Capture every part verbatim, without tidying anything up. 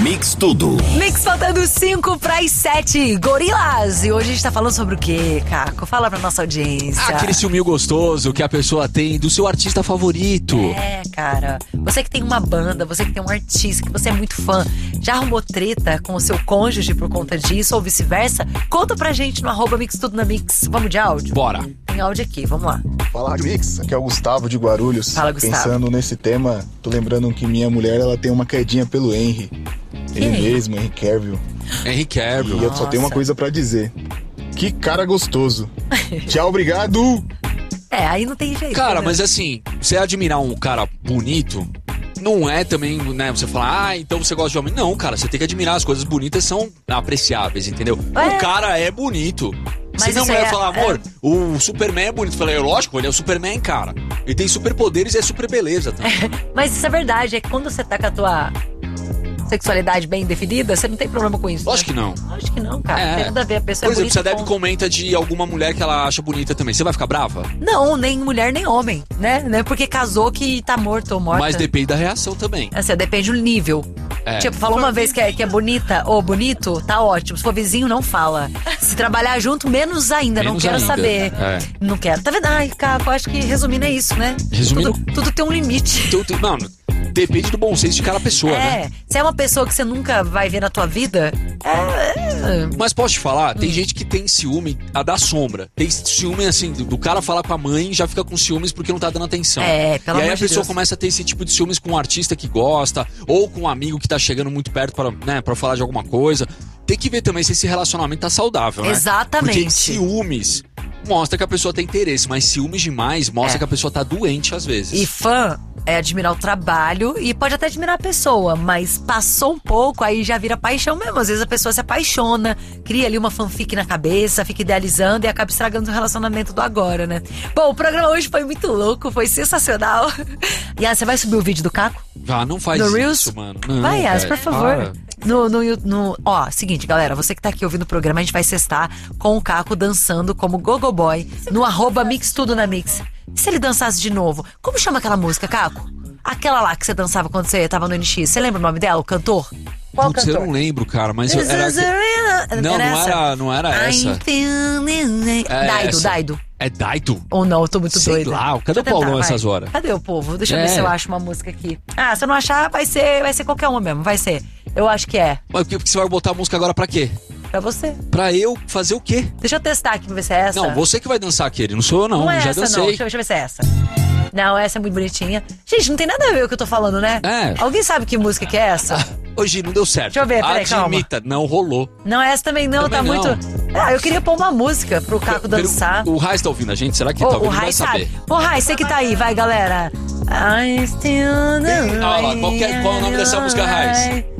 Mix Tudo. Mix faltando cinco para as sete. Gorilas. E hoje a gente tá falando sobre o quê, Caco? Fala pra nossa audiência. Ah, aquele ciúminho gostoso que a pessoa tem do seu artista favorito. É, cara. Você que tem uma banda, você que tem um artista, que você é muito fã, já arrumou treta com o seu cônjuge por conta disso ou vice-versa? Conta pra gente no arroba Mix Tudo na Mix. Vamos de áudio? Bora. Tem áudio aqui, vamos lá. Fala, Rádio Mix. Aqui é o Gustavo de Guarulhos. Fala, Gustavo. Pensando nesse tema, tô lembrando que minha mulher, ela tem uma quedinha pelo Henry. Ele Quem? mesmo, Henry Cavill. Henry Cavill. E eu só tenho uma coisa pra dizer. Que cara gostoso. Tchau, obrigado. É, aí não tem jeito. Cara, né? mas assim, você admirar um cara bonito não é também, né, você falar, ah, então você gosta de homem. Não, cara, você tem que admirar, as coisas bonitas são apreciáveis, entendeu? É. O cara é bonito. Mas Se minha isso mulher é- falar, amor, é. o Superman é bonito. Eu falei, lógico, ele é o Superman, cara. Ele tem superpoderes e é super beleza também. Mas isso é verdade, é que quando você tá com a tua sexualidade bem definida, você não tem problema com isso. Lógico né? que não. Lógico que não, cara. É. Tem nada a ver, a pessoa Por é exemplo, se a bonita. Debbie com- comenta de alguma mulher que ela acha bonita também, você vai ficar brava? Não, nem mulher, nem homem, né? Não é porque casou que tá morto ou morta. Mas depende da reação também. Assim, depende do nível. É. Tipo, falou uma vez que é, que é bonita ou bonito, tá ótimo. Se for vizinho, não fala. Se trabalhar junto, menos ainda. Menos não quero ainda. saber. É. Não quero. Tá vendo? Ai, Caco, eu acho que resumindo é isso, né? Resumindo- Tudo, tudo tem um limite. Então, tem- mano, depende do bom senso de cada pessoa, né? É, se é uma pessoa que você nunca vai ver na tua vida, é... é- Mas posso te falar, Hum. tem gente que tem ciúme a dar sombra. Tem ciúme, assim, do, do cara falar com a mãe e já fica com ciúmes porque não tá dando atenção. É, pelo E aí amor a de pessoa Deus. começa a ter esse tipo de ciúmes com um artista que gosta, ou com um amigo que tá chegando muito perto pra, né, pra falar de alguma coisa. Tem que ver também se esse relacionamento tá saudável, né? Exatamente. Porque ciúmes mostra que a pessoa tem interesse, mas ciúmes demais mostra É. que a pessoa tá doente às vezes. E fã é admirar o trabalho e pode até admirar a pessoa, mas passou um pouco, aí já vira paixão mesmo. Às vezes a pessoa se apaixona, cria ali uma fanfic na cabeça, fica idealizando e acaba estragando o relacionamento do agora, né? Bom, o programa hoje foi muito louco, foi sensacional. E ah, você vai subir o vídeo do Caco? Ah, não faz No isso, Reels? mano. Não, Vai, Yas, velho, por favor. para. No, no, no, ó, seguinte, galera, você que tá aqui ouvindo o programa, a gente vai sextar com o Caco dançando como Gogo Boy no arroba Mix Tudo na Mix. E se ele dançasse de novo? Como chama aquela música, Caco? Aquela lá que você dançava quando você tava no N X. Você lembra o nome dela, o cantor? Qual Putz, cantor? eu não lembro, cara, mas eu, era... Não, não era, não era essa. É Daido, essa. Daido. É Daito? Ou não, eu tô muito Sei doida. lá, cadê Deixa eu o Paulão tentar, vai. essas horas? Cadê o povo? Deixa eu É. ver se eu acho uma música aqui. Ah, se eu não achar, vai ser, vai ser qualquer uma mesmo, vai ser. Eu acho que é. Mas porque você vai botar a música agora pra quê? Pra você. Pra eu fazer o quê? Deixa eu testar aqui pra ver se é essa. Não, você que vai dançar aquele, não sou eu não, Não é já essa, dancei. não. Deixa eu, deixa eu ver se é essa. Não, essa é muito bonitinha. Gente, não tem nada a ver com o que eu tô falando, né? É. Alguém sabe que música que é essa? Hoje não deu certo. Deixa eu ver, peraí, calma. Admita, não rolou. Não, essa também não, Também tá não. muito... Ah, eu queria pôr uma música pro Caco dançar. O Raiz tá ouvindo a gente? Será que Ô, tá o ouvindo? Vai Rai saber. sabe. Ô, Rai, você que tá aí, vai, galera. I still know. Olha lá, qual que é- qual é o nome dessa música, Raiz?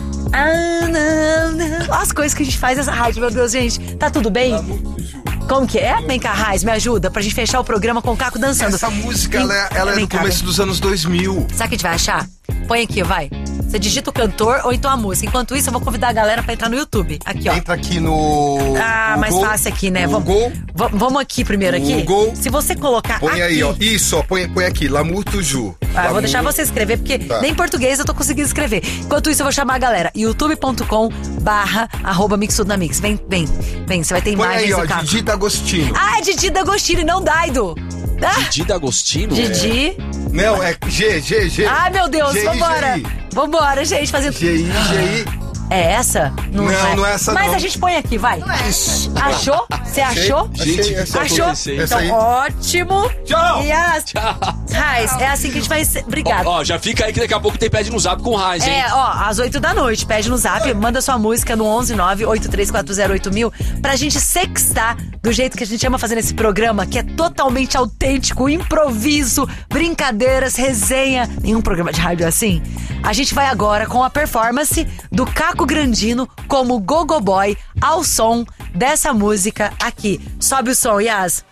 Ah, não, não. As coisas que a gente faz nessa rádio, meu Deus, gente. Tá tudo bem? Como que é? Vem cá, Raiz, me ajuda pra gente fechar o programa com o Caco dançando. Essa música, Vem- ela é, ela é vem do cá, começo vem. dos anos dois mil. Sabe o que a gente vai achar? Põe aqui, vai. Você digita o cantor ou então a música. Enquanto isso, eu vou convidar a galera pra entrar no YouTube. Aqui, ó. Entra aqui no... Ah, mais Google, fácil aqui, né? Vamos, Google. va- vamos aqui primeiro, aqui. Google. Se você colocar Põe aqui... aí, ó. Isso, ó. Põe, põe aqui. Lamour Tuju. Ah, eu vou Lamour- deixar você escrever, porque Tá. nem em português eu tô conseguindo escrever. Enquanto isso, eu vou chamar a galera. youtube ponto com barra arroba Mix Tudo na Mix. Vem, vem, vem. Você vai ter Põe imagens aí, ó. do Caco. Didi D'Agostino. Ah, é Didi D'Agostino e não Daido. Ah, Didi D'Agostino? Didi. Não, é G, G, G. Ai, meu Deus, G I, vambora. G I. Vambora, gente, fazendo... G I, G I. É essa? Não, não é essa, Mas não. a gente põe aqui, vai. Isso. Achou? Você achou? Gente, Achei, essa Achou? aconteceu. Essa Então, aí. ótimo. Tchau. E as... Tchau. Raiz, é assim que a gente vai... ser- Obrigada. Ó, ó, já fica aí que daqui a pouco tem pede no zap com o Raiz, hein? É, ó, às oito da noite, pede no zap, manda sua música no onze nove oito três quatro zero oito mil pra gente sextar do jeito que a gente ama fazer nesse programa, que é totalmente autêntico, improviso, brincadeiras, resenha. Nenhum programa de rádio é assim. A gente vai agora com a performance do Caco Grandino como Gogo Boy ao som dessa música aqui. Sobe o som, Yas.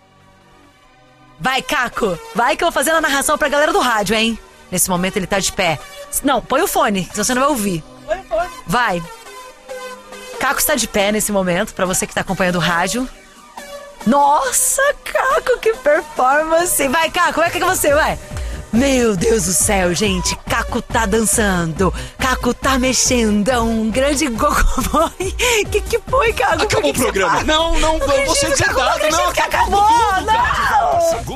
Vai, Caco. Vai que eu vou fazendo a narração pra galera do rádio, hein? Nesse momento ele tá de pé. Não, põe o fone, senão você não vai ouvir. Põe o fone. Vai. Caco está de pé nesse momento, pra você que tá acompanhando o rádio. Nossa, Caco, que performance. Vai, Caco, como é que é você, vai? Meu Deus do céu, gente. Caco tá dançando. Caco tá mexendo. É um grande gogoboy. Que que foi, Caco? Acabou o programa. Não, não, você Caco, deserdado. Não, que acabou, acabou tudo, cara. não!